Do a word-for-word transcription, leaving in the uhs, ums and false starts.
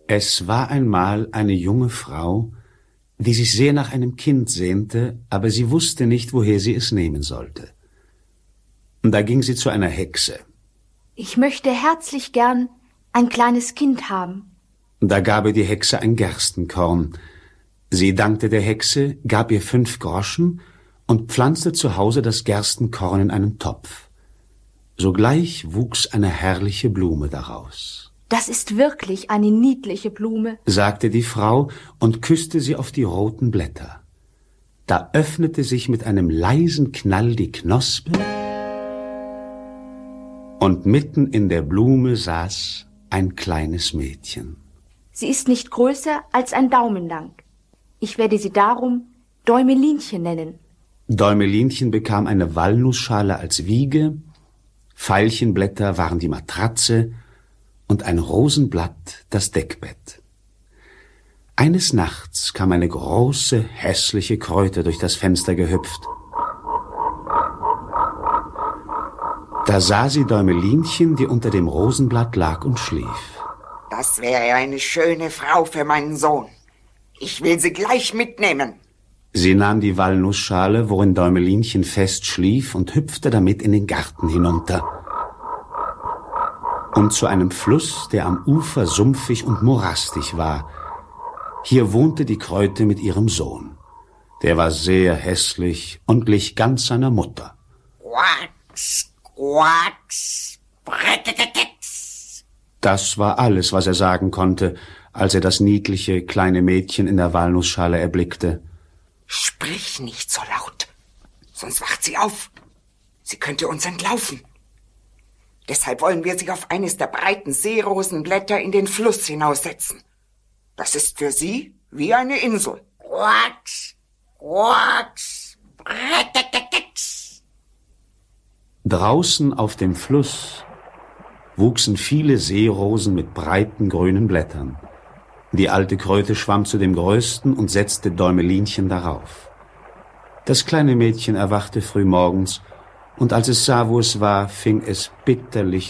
Es war einmal eine junge Frau, die sich sehr nach einem Kind sehnte, aber sie wusste nicht, woher sie es nehmen sollte. Da ging sie zu einer Hexe. Ich möchte herzlich gern ein kleines Kind haben. Da gab ihr die Hexe ein Gerstenkorn. Sie dankte der Hexe, gab ihr fünf Groschen und pflanzte zu Hause das Gerstenkorn in einen Topf. Sogleich wuchs eine herrliche Blume daraus. Das ist wirklich eine niedliche Blume, sagte die Frau und küsste sie auf die roten Blätter. Da öffnete sich mit einem leisen Knall die Knospe und mitten in der Blume saß ein kleines Mädchen. Sie ist nicht größer als ein Daumen lang. Ich werde sie darum Däumelinchen nennen. Däumelinchen bekam eine Walnussschale als Wiege, Veilchenblätter waren die Matratze und ein Rosenblatt das Deckbett. Eines Nachts kam eine große, hässliche Kröte durch das Fenster gehüpft. Da sah sie Däumelinchen, die unter dem Rosenblatt lag und schlief. Das wäre eine schöne Frau für meinen Sohn. Ich will sie gleich mitnehmen. Sie nahm die Walnussschale, worin Däumelinchen fest schlief, und hüpfte damit in den Garten hinunter und zu einem Fluss, der am Ufer sumpfig und morastig war. Hier wohnte die Kröte mit ihrem Sohn. Der war sehr hässlich und glich ganz seiner Mutter. Quacks, quacks, brettetetex. Das war alles, was er sagen konnte, als er das niedliche kleine Mädchen in der Walnussschale erblickte. Sprich nicht so laut, sonst wacht sie auf. Sie könnte uns entlaufen. Deshalb wollen wir sie auf eines der breiten Seerosenblätter in den Fluss hinaussetzen. Das ist für sie wie eine Insel. Quacks, quacks, brettetetex. Draußen auf dem Fluss wuchsen viele Seerosen mit breiten grünen Blättern. Die alte Kröte schwamm zu dem größten und setzte Däumelinchen darauf. Das kleine Mädchen erwachte früh morgens, und als es sah, wo es war, fing es bitterlich